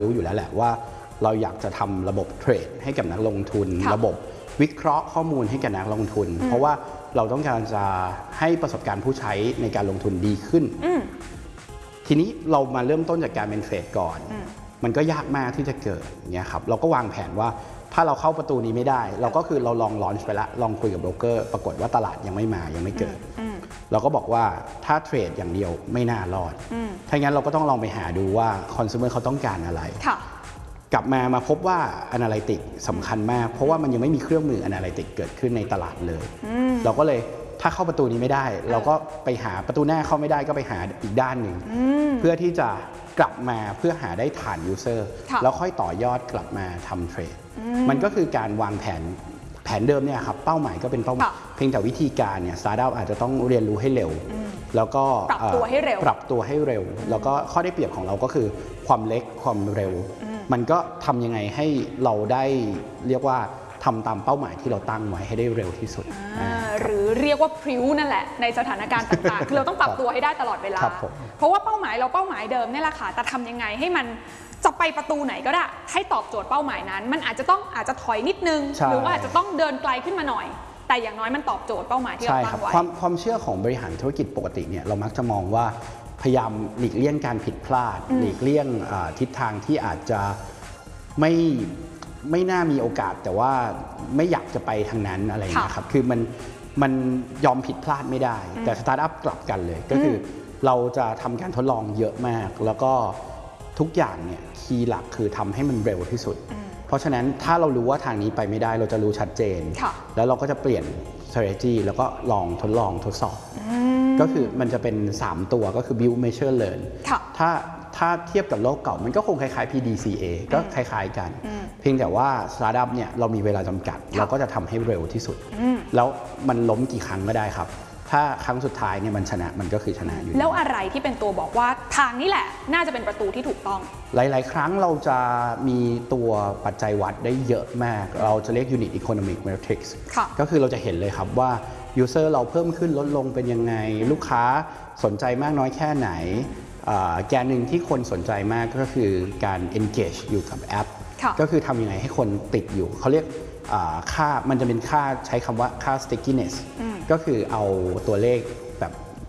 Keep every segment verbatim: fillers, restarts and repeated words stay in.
รู้อยู่แล้วแหละว่าเราอยากจะทำระบบเทรดให้กับนักลงทุนระบบวิเคราะห์ข้อมูลให้กับนักลงทุนเพราะว่าเราต้องการจะให้ประสบการณ์ผู้ใช้ในการลงทุนดีขึ้นทีนี้เรามาเริ่มต้นจากการเป็นเทรดก่อนมันก็ยากมากที่จะเกิดเนี่ยครับเราก็วางแผนว่าถ้าเราเข้าประตูนี้ไม่ได้เราก็คือเราลองลอนช์ไปแล้วลองคุยกับโบรกเกอร์ปรากฏว่าตลาดยังไม่มายังไม่เกิดเราก็บอกว่าถ้าเทรดอย่างเดียวไม่น่ารอดถ้างั้นเราก็ต้องลองไปหาดูว่าคอน sumer เขาต้องการอะไรกลับมามาพบว่า Analytics สำคัญมากเพราะว่ามันยังไม่มีเครื่องมือ Analytics เกิดขึ้นในตลาดเลยเราก็เลยถ้าเข้าประตูนี้ไม่ได้เราก็ไปหาประตูหน้าเข้าไม่ได้ก็ไปหาอีกด้านหนึ่งเพื่อที่จะกลับมาเพื่อหาได้ฐาน User แล้วค่อยต่อยอดกลับมาทำเทรดมันก็คือการวางแผนแผนเดิมเนี่ยครับเป้าหมายก็เป็นเป้าหมายเพียงแต่วิธีการเนี่ยสตาร์ทอัพอาจจะต้องเรียนรู้ให้เร็วแล้วก็ปรับตัวให้เร็วปรับตัวให้เร็วแล้วก็ข้อได้เปรียบของเราก็คือความเล็กความเร็วมันก็ทำยังไงให้เราได้เรียกว่าทำตามเป้าหมายที่เราตั้งไว้ให้ได้เร็วที่สุดหรือเรียกว่าพริ้วนั่นแหละในสถานการณ์ต่างๆคือเราต้องปรับตัวให้ได้ตลอดเวลาเพราะว่าเป้าหมายเราเป้าหมายเดิมนี่แหละค่ะแต่ทำยังไงให้มันจะไปประตูไหนก็ได้ให้ตอบโจทย์เป้าหมายนั้นมันอาจจะต้องอาจจะถอยนิดนึงหรือว่าอาจจะต้องเดินไกลขึ้นมาหน่อยแต่อย่างน้อยมันตอบโจทย์เป้าหมายที่เราตั้งไว้ความความเชื่อของบริหารธุรกิจปกติเนี่ยเรามักจะมองว่าพยายามหลีกเลี่ยงการผิดพลาดหลีกเลี่ยงทิศทางที่อาจจะไม่ไม่น่ามีโอกาสแต่ว่าไม่อยากจะไปทางนั้นอะไรอย่างเงี้ยครับคือมันมันยอมผิดพลาดไม่ได้แต่สตาร์ทอัพกลับกันเลยก็คือเราจะทำการทดลองเยอะมากแล้วก็ทุกอย่างเนี่ยคีย์หลักคือทำให้มันเร็วที่สุดเพราะฉะนั้นถ้าเรารู้ว่าทางนี้ไปไม่ได้เราจะรู้ชัดเจนแล้วเราก็จะเปลี่ยน strategy แล้วก็ลองทดลองทดสอบก็คือมันจะเป็นสามตัวก็คือ build measure learn ถ้าถ้าเทียบกับโลกเก่ามันก็คงคล้ายๆ พี ดี ซี เอ ก็คล้ายๆกันเพียงแต่ว่าสตาร์ทอัพเนี่ยเรามีเวลาจำกัดเราก็จะทำให้เร็วที่สุดแล้วมันล้มกี่ครั้งก็ได้ครับถ้าครั้งสุดท้ายเนี่ยมันชนะมันก็คือชนะอยู่แล้วอะไรที่เป็นตัวบอกว่าทางนี้แหละน่าจะเป็นประตูที่ถูกต้องหลายๆครั้งเราจะมีตัวปัจจัยวัดได้เยอะมากเราจะเรียก unit economic metrics ก็คือเราจะเห็นเลยครับว่า user เราเพิ่มขึ้นลดลงเป็นยังไงลูกค้าสนใจมากน้อยแค่ไหนแกนหนึ่งที่คนสนใจมากก็คือการ engage อยู่กับแอปก็คือทำยังไงให้คนติดอยู่เขาเรียกค่ามันจะเป็นค่าใช้คำว่าค่า stickiness ก็คือเอาตัวเลขแบบ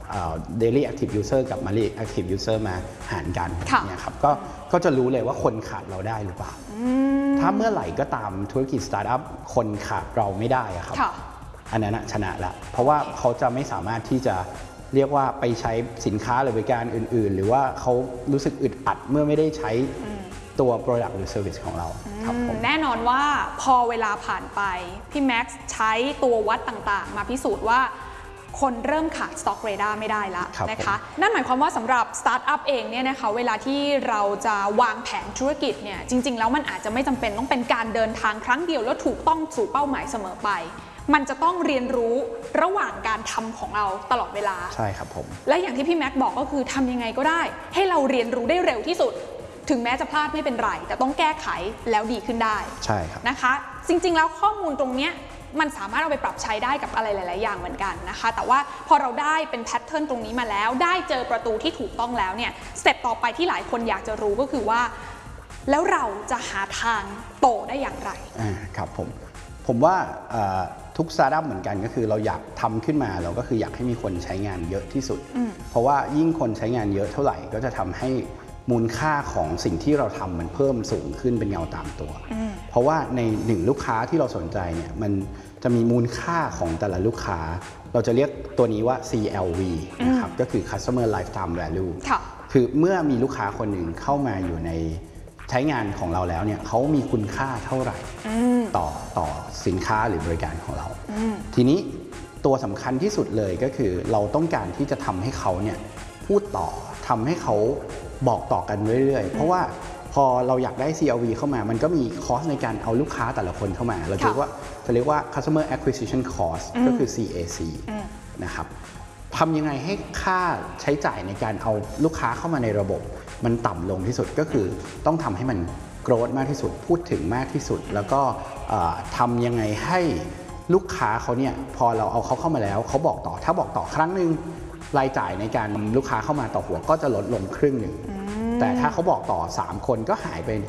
daily active user กับ monthly active user มาหารกันเนี่ยครับก็ก็จะรู้เลยว่าคนขาดเราได้หรือเปล่าถ้าเมื่อไหร่ก็ตามธุรกิจสตาร์ทอัพคนขาดเราไม่ได้ครับอันนั้นชนะละเพราะว่าเขาจะไม่สามารถที่จะเรียกว่าไปใช้สินค้าหรือบริการอื่นๆหรือว่าเขารู้สึกอึดอัดเมื่อไม่ได้ใช้ตัว product หรือ service ของเราครับผมแน่นอนว่าพอเวลาผ่านไปพี่แม็กซ์ใช้ตัววัดต่างๆมาพิสูจน์ว่าคนเริ่มขาด Stock Radar ไม่ได้แล้วนะคะนั่นหมายความว่าสำหรับสตาร์ทอัพเองเนี่ยนะคะเวลาที่เราจะวางแผนธุรกิจเนี่ยจริงๆแล้วมันอาจจะไม่จำเป็นต้องเป็นการเดินทางครั้งเดียวแล้วถูกต้องสู่เป้าหมายเสมอไปมันจะต้องเรียนรู้ระหว่างการทำของเราตลอดเวลาใช่ครับผมและอย่างที่พี่แม็กบอกก็คือทำยังไงก็ได้ให้เราเรียนรู้ได้เร็วที่สุดถึงแม้จะพลาดไม่เป็นไรแต่ต้องแก้ไขแล้วดีขึ้นได้ใช่ครับนะคะจริงๆแล้วข้อมูลตรงนี้มันสามารถเอาไปปรับใช้ได้กับอะไรหลายๆอย่างเหมือนกันนะคะแต่ว่าพอเราได้เป็นแพทเทิร์นตรงนี้มาแล้วได้เจอประตูที่ถูกต้องแล้วเนี่ยสเต็ปต่อไปที่หลายคนอยากจะรู้ก็คือว่าแล้วเราจะหาทางโตได้อย่างไรอ่าครับผมผมว่าทุกสตาร์ทอัพเหมือนกันก็คือเราอยากทำขึ้นมาเราก็คืออยากให้มีคนใช้งานเยอะที่สุดเพราะว่ายิ่งคนใช้งานเยอะเท่าไหร่ก็จะทำให้มูลค่าของสิ่งที่เราทำมันเพิ่มสูงขึ้นเป็นเงาตามตัวเพราะว่าในหนึ่งลูกค้าที่เราสนใจเนี่ยมันจะมีมูลค่าของแต่ละลูกค้าเราจะเรียกตัวนี้ว่า ซี แอล วี นะครับก็คือ customer lifetime value คือเมื่อมีลูกค้าคนหนึ่งเข้ามาอยู่ในใช้งานของเราแล้วเนี่ยเขามีคุณค่าเท่าไหร่ต่อต่อสินค้าหรือบริการของเราทีนี้ตัวสำคัญที่สุดเลยก็คือเราต้องการที่จะทำให้เขาเนี่ยพูดต่อทำให้เขาบอกต่อกันเรื่อยๆเพราะว่าพอเราอยากได้ ซี แอล วี เข้ามามันก็มีคอสในการเอาลูกค้าแต่ละคนเข้ามาเราเรียกว่าจะเรียกว่า customer acquisition cost ก็คือ ซี เอ ซี นะครับทำยังไงให้ค่าใช้จ่ายในการเอาลูกค้าเข้ามาในระบบมันต่ำลงที่สุดก็คือต้องทำให้มันโกรธมากที่สุดพูดถึงมากที่สุดแล้วก็ทำยังไงให้ลูกค้าเขาเนี่ยพอเราเอาเขาเข้ามาแล้วเขาบอกต่อถ้าบอกต่อครั้งหนึ่งรายจ่ายในการลูกค้าเข้ามาต่อหัวก็จะลดลงครึ่งหนึ่งแต่ถ้าเขาบอกต่อสามคนก็หายไป